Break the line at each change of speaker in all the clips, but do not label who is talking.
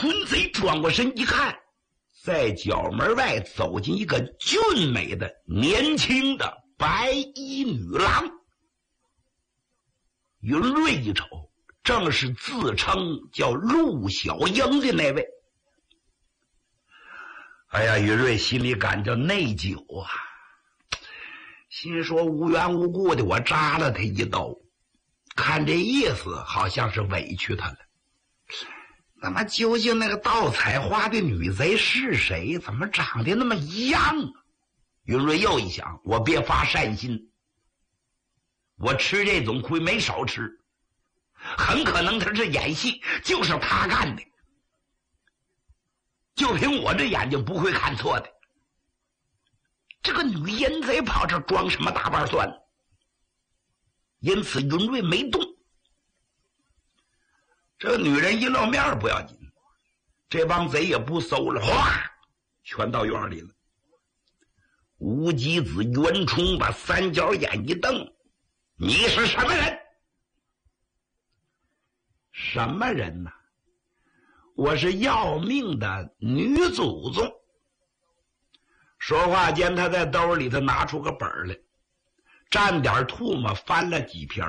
蠢贼转过身一看，在角门外走进一个俊美的年轻的白衣女郎。云瑞一瞅，正是自称叫陆小英的那位。哎呀，云瑞心里感到内疚啊，心说无缘无故的我扎了他一刀，看这意思好像是委屈他了。那么究竟那个盗采花的女贼是谁？怎么长得那么一样啊？云瑞又一想，我别发善心，我吃这种亏没少吃，很可能他是演戏，就是他干的，就凭我这眼睛不会看错的。这个女淫贼跑这装什么大瓣蒜？因此云瑞没动。这个女人一露面不要紧，这帮贼也不搜了，哗，全到院里了。吴吉子袁冲把三角眼一瞪，你是什么人？什么人呢？我是要命的女祖宗。说话间，他在兜里头拿出个本来，蘸点唾沫翻了几篇。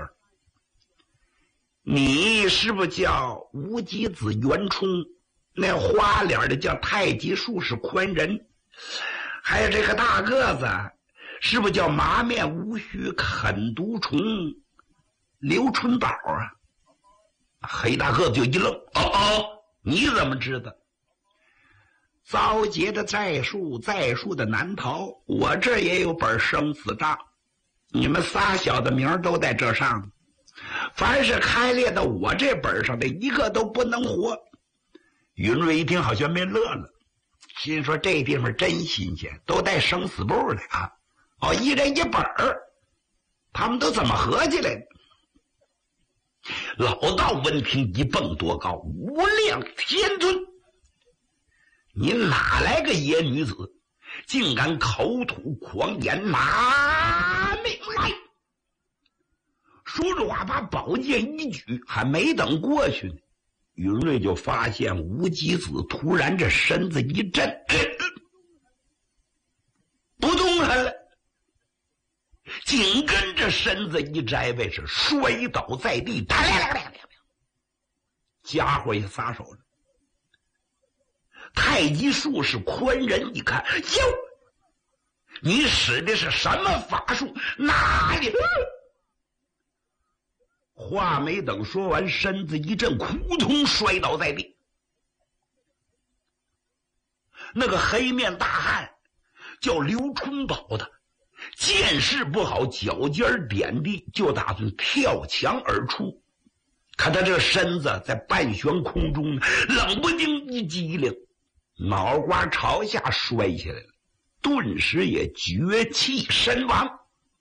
你是不是叫无极子袁冲？那花脸的叫太极术士宽仁？还有这个大个子是不是叫麻面无须啃毒虫刘春宝啊？黑大个子就一愣，你怎么知道？遭劫的债数的难逃，我这也有本生死账，你们仨小的名都在这上，凡是开列到我这本上的一个都不能活。云瑞一听好像没乐了，心说这地方真新鲜，都带生死簿的啊！一人一本儿，他们都怎么合计来的？老道闻听一蹦多高，无量天尊，你哪来个野女子，竟敢口吐狂言，拿命来！说着话，把宝剑一举，还没等过去呢，云瑞就发现无极子突然这身子一震，不动弹了，紧跟着身子一摘位，是摔倒在地，家伙也撒手了。太极术士宽仁一看，哟，你使的是什么法术？哪里？话没等说完，身子一震，扑通摔倒在地。那个黑面大汉叫刘春宝的，见势不好，脚尖点地，就打算跳墙而出。看他这身子在半悬空中，冷不丁一激灵，脑瓜朝下摔下来了，顿时也绝气身亡。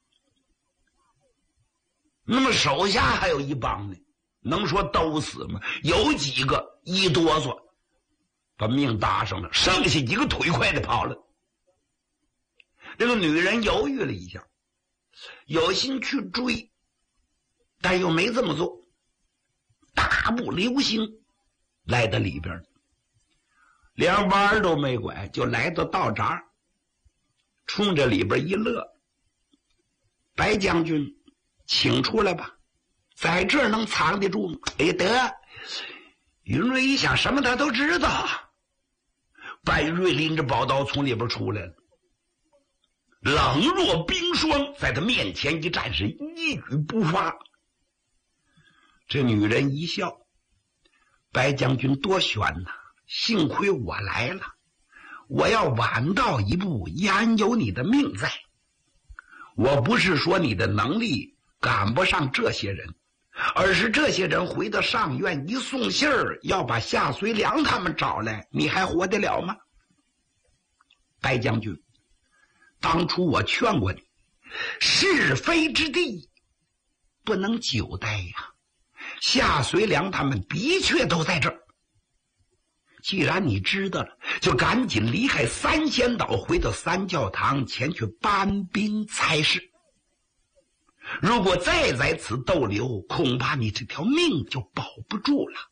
那么手下还有一帮呢，能说都死吗？有几个一哆嗦把命搭上了，剩下几个腿快的跑了。这个女人犹豫了一下，有心去追，但又没这么做，大步流星来到里边，连弯都没拐，就来到道闸，冲着里边一乐，白将军请出来吧，在这儿能藏得住吗？哎得，云瑞一想什么他都知道。白瑞拎着宝刀从里边出来了，冷若冰霜，在他面前一站，是一语不发。这女人一笑，白将军多悬呐，幸亏我来了，我要晚到一步，焉有你的命在？我不是说你的能力赶不上这些人，而是这些人回到上院一送信儿，要把夏随良他们找来，你还活得了吗？白将军，当初我劝过你，是非之地不能久待呀。夏随良他们的确都在这儿，既然你知道了，就赶紧离开三仙岛，回到三教堂前去搬兵差事。如果再在此逗留，恐怕你这条命就保不住了。